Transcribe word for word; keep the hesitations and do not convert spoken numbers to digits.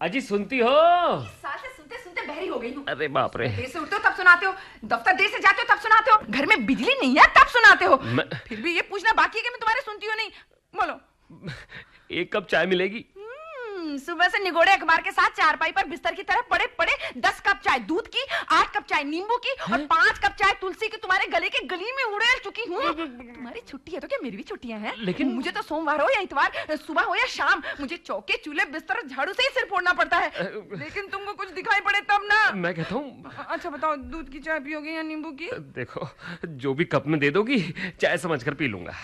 अजी सुनती हो? साल से सुनते सुनते बहरी हो गई हूँ। अरे बाप रे। देर से उठते हो तब सुनाते हो, दफ्तर देर से जाते हो तब सुनाते हो, घर में बिजली नहीं है तब सुनाते हो। मैं... फिर भी ये पूछना बाकी है कि मैं तुम्हारे सुनती हूँ नहीं। बोलो। एक कप चाय मिलेगी? सुबह से निगोड़े अखबार के साथ चारपाई पर बिस्तर की तरह पड़े पड़े दस कप चाय दूध की, आठ कप चाय नींबू की और पांच कप चाय तुलसी की तुम्हारे गले के गली में उड़ेल चुकी हूँ। तुम्हारी छुट्टी है तो क्या मेरी भी छुट्टियां हैं? लेकिन मुझे तो सोमवार हो या इतवार, सुबह हो या शाम, मुझे चौके चूल्हे बिस्तर झाड़ू से ही सिर फोड़ना पड़ता है। लेकिन तुमको कुछ दिखाई पड़े तब ना। मैं कहता हूँ। अच्छा बताओ, दूध की चाय पियोगे या नींबू की? देखो, जो भी कप में दे दोगी चाय समझकर पी लूंगा।